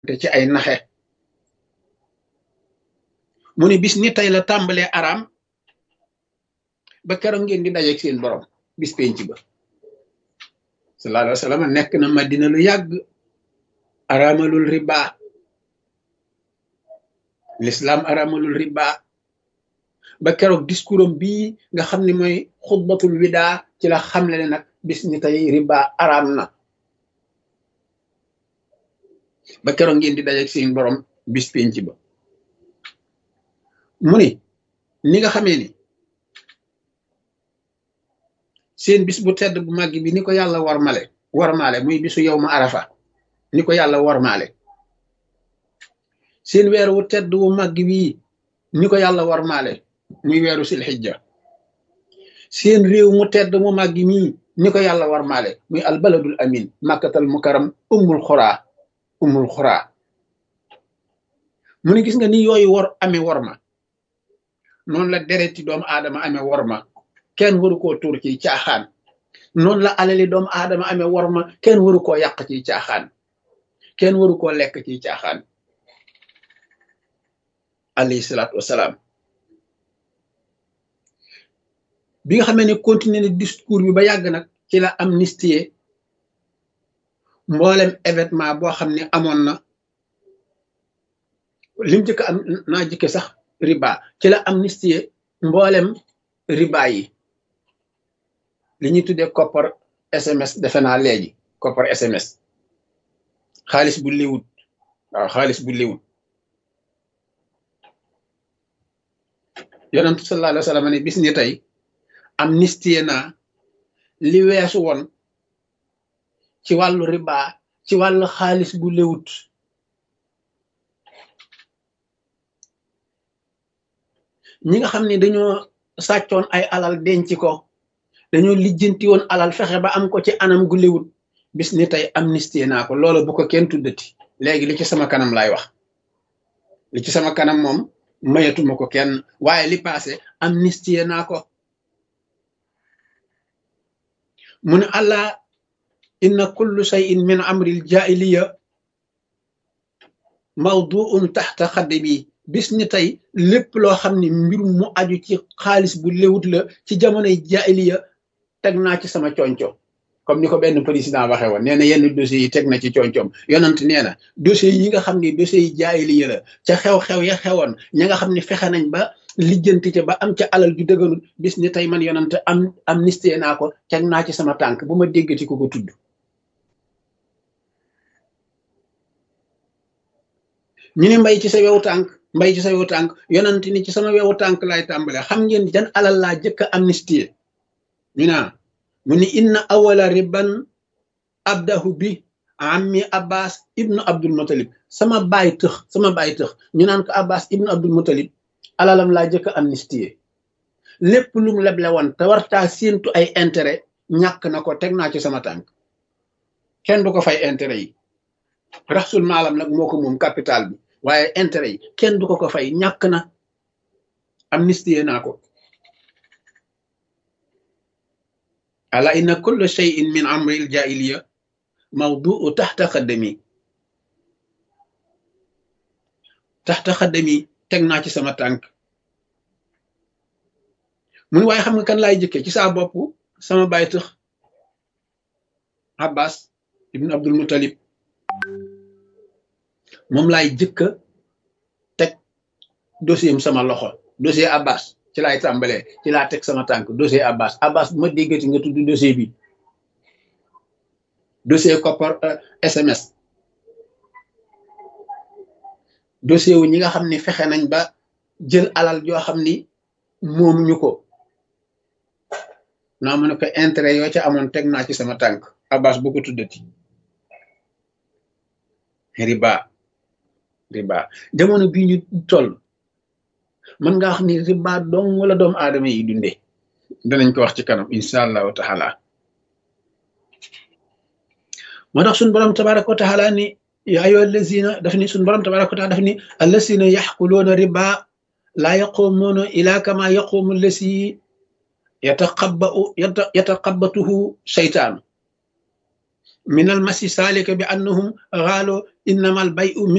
te ci ay naxe mu ni bis ni tey la tàmbalee araam ba keroog ngeen di dajeeg seen borom bis penc ba sallallahu alayhi wa sallam nekk na Madina lu yàgg araamalul riba l'islam araamalul riba ba keroog discours am bii nga xam ne mooy xutbatul widaa ci la xamle ne nag bis ni tey riba araam na ba keroog ngeen di dajeeg seen borom bis penc ba mu ni nga xamee ni seen bis bu tedd bu màgg bi ni ko yàlla warmaale muy bisu yow ma arafa ni ko yàlla warmaale seen weer wu tedd wu màgg bii ni ko yàlla warmaale muy weeru silxijja seen réew mu tedd mu màgg mii ni ko yàlla warmaale muy albaladul amin màkkatal mukaram ummul xuraa mu ni gis nga ni yooyu amee worma noonu la dereti doomu aadama amee worma kenn waru koo tuur ci caaxaan noonu la alali doomu aadama amee worma kenn waru koo yàq ci caaxaan kenn waru koo lekk ci caaxaan alayhi salaatu wasalaam bi nga xamee ne continuer ne discours bi ba yàgg nag ci la amnistie mboolem événement boo xam ne amoon na lim jëkk am naa jëkke sax riba ci la amnistie mboolem riba yi li ñuy tuddee koppar SMS defe naa léegi koppar SMS xaalis bu liwut waaw xaalis bu liwut yonentu sallallahu alayhi wa sallam ne bis ni tey amnistie naa li weesu woon ci wàllu riba ci wàllu xaalis bu liwut ñi nga xam ne dañoo sàccoon ay alal denc ko dañoo lijjanti woon alal fexe ba am ko ci anam gu liwut bis ni tey amnistie naa ko loolu bu ko kenn tuddati léegi li ci sama kanam laay wax li ci sama kanam moom mayatuma ko kenn waaye li passé amnistie naa ko mu ne allah inna kullu shay'in min amril jaahiliya mawduun taxta xaddi bi bis ni tey lépp loo xam ne mbirum mu aju ci xaalis bu léwut la ci jamonoy jaahiliya teg naa ci sama conco comme ni ko benn président waxee woon nee na yenn dossiers yi teg na ci concoom yonent nee na dossiers yi nga xam ne dossiers yi jaahiliya la ca xew-xew ya xewoon ña nga xam ne fexe nañ ba lijjanti ca ba am ca alal ju dëgganul bis ni tey man yonent amnistie naa ko teg naa ci sama tànk bu ma déggati ko tudd ñu ne mbay ci sa wewu tànk yonent ni ci sama wewu tànk laay tàmbale xam ngeen jan alal laa jëkk a amnistie ñu naa mu ni inna awala riban abdahu bi ammi abbas ibnu abdul mutalib sama baay tëx ñu naan ko abbas ibnu abdul mutalib alalam laa jëkk a amnistie lépp lu mu leble woon te wartaa séentu ay intérêt ñàkk na ko teg naa ci sama tànk kenn du ko fay intérêt yi raxsul maalam nag moo ko moom capital bi waaye intérêt yi kenn du ko fay ñàkk na amnistie naa ko ala inna kulla shay'in min amril jaahiliya mawdu'u taxta xaddami teg naa ci sama tànk mun waaye xam nga kan laay jëkkee ci saa bopp sama baay tëx abbas ibn abdul muttalib moom laay jëkka teg dossier am sama loxo dossier abbas ci laay tàmbalee ci laa teg sama tànk dossier abbas bu ma déggati nga tudd dossier bi dossier koppar SMS dossier wu ñi nga xam ni fexe nañ ba jël alal joo xam ni moom ñu ko naa mën a ko intérêt yoo ca amoon teg naa ci sama tànk abbas bu ko tuddati riba jamono bii ñu toll mën nga wax ni riba dong wala doomu aadama yi dundee danañ ko wax ci kanam insha allahu taala moo tax suñ borom tabaraka wa taala ni yaa ayyuha allazina daf ni suñ borom tabaraka wa taala daf ni allazina yaxkuluuna riba laa yaquumuuna ila kama yaquumu allasi yataqabbatuhu shaytaanu min almasi salika bi annahum qaalu innama albayu